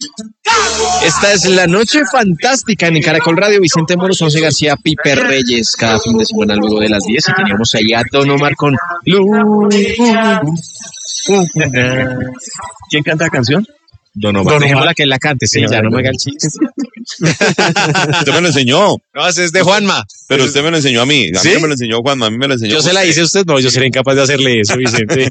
Esta es la noche fantástica en Caracol Radio. Vicente Moros, Once García, Pipe Reyes, cada fin de semana luego de las 10. Y teníamos ahí a Don Omar con ¿Quién canta la canción? Don Omar. Dejémosla que él la cante, sí, ya no me haga el chiste. Usted me lo enseñó. No, ese es de Juanma. Pero usted me lo enseñó a mí. A mí no me lo enseñó Juanma, a mí me lo enseñó. Yo se la hice a usted, no, yo sería incapaz de hacerle eso, Vicente.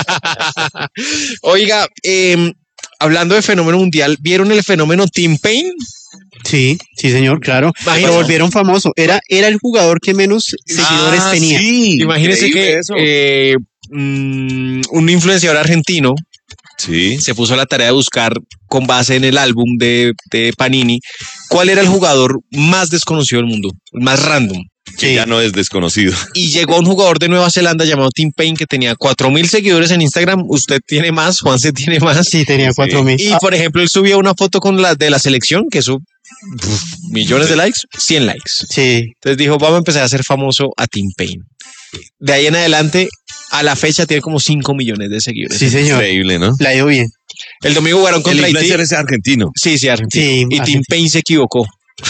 Oiga, hablando de fenómeno mundial, ¿vieron el fenómeno Tim Payne? Sí, señor, claro. Imagínese. Lo volvieron famoso. Era el jugador que menos seguidores tenía. Sí, imagínese que un influenciador argentino se puso a la tarea de buscar, con base en el álbum de Panini, cuál era el jugador más desconocido del mundo, el más random. Que ya no es desconocido. Y llegó un jugador de Nueva Zelanda llamado Tim Payne que tenía 4.000 seguidores en Instagram. Usted tiene más, Juanse tiene más. Sí, tenía 4.000. Y por ejemplo, él subió una foto con la de la selección, que eso, millones de likes, 100 likes. Sí. Entonces dijo, vamos a empezar a hacer famoso a Tim Payne. De ahí en adelante, a la fecha tiene como 5 millones de seguidores. Sí, señor. Increíble, ¿no? La ha ido bien. El domingo jugaron contra Haití. El es argentino. Sí, argentino. Sí, y Tim Payne se equivocó.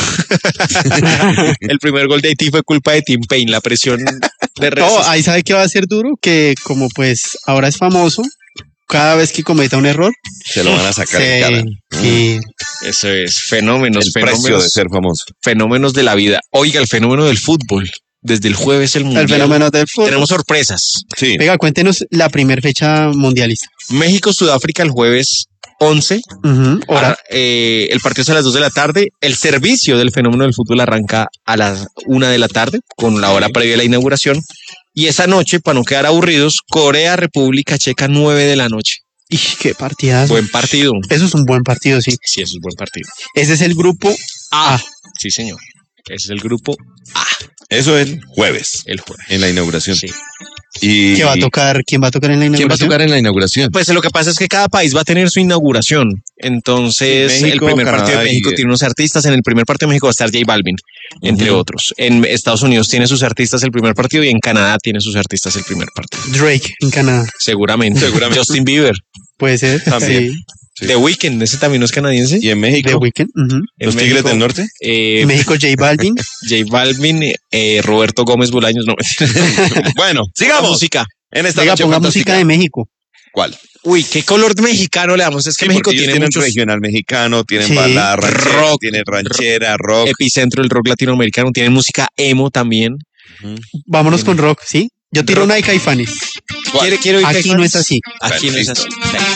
El primer gol de Haití fue culpa de Tim Payne, la presión de redes. No, ahí sabe que va a ser duro, que como pues ahora es famoso, cada vez que cometa un error se lo van a sacar en cara. Sí. Eso es, fenómenos. El precio de ser famoso. Fenómenos de la vida. Oiga, el fenómeno del fútbol. Desde el jueves el mundial. El fenómeno del fútbol. Tenemos sorpresas. Sí. Venga, cuéntenos la primera fecha mundialista. México-Sudáfrica el jueves 11. Hora. El partido es a las 2 de la tarde. El servicio del fenómeno del fútbol arranca a las 1 de la tarde, con la hora previa a la inauguración. Y esa noche, para no quedar aburridos, Corea-República Checa, 9 de la noche. ¡Y qué partidazo! Buen partido. Eso es un buen partido, sí. Sí, eso es buen partido. Ese es el grupo A. Sí, señor. Ese es el grupo A. Eso el jueves. El jueves. En la inauguración. Sí. Y ¿Quién va a tocar en la inauguración? ¿Quién va a tocar en la inauguración? Pues lo que pasa es que cada país va a tener su inauguración. Entonces, sí, México, el primer Canadá partido de México tiene unos artistas. En el primer partido de México va a estar J Balvin, entre otros. En Estados Unidos tiene sus artistas el primer partido y en Canadá tiene sus artistas el primer partido. Drake en Canadá. Seguramente. Justin Bieber. Puede ser. También. Sí. Sí. The Weeknd, ese también no es canadiense. ¿Y en México? The Weeknd. ¿Los Tigres del Norte? En México, J Balvin. J Balvin, Roberto Gómez Bolaños. No. Bueno, sigamos. Música. En esta Venga, noche ponga fantástica. música de México. ¿Cuál? Uy, ¿qué color mexicano le damos? Es que Sí, México porque ellos tiene tienen muchos... regional mexicano, tienen Sí. balada ranchera, Rock. tienen ranchera, rock. Epicentro del rock latinoamericano, tienen música emo también. Vámonos con rock, ¿sí? Yo tiro una de Caifanes. Quiero ir Aquí no es así. Aquí no es Listo. así.